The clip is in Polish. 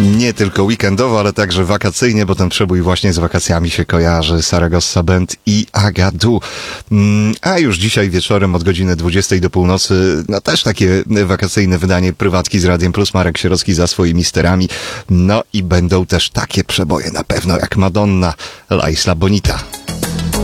Nie tylko weekendowo, ale także wakacyjnie, bo ten przebój właśnie z wakacjami się kojarzy. Saragossa Band i Agadu. A już dzisiaj wieczorem od godziny 20 do północy, no też takie wakacyjne wydanie prywatki z Radiem Plus. Marek Sierocki za swoimi sterami. No i będą też takie przeboje na pewno jak Madonna, La Isla Bonita.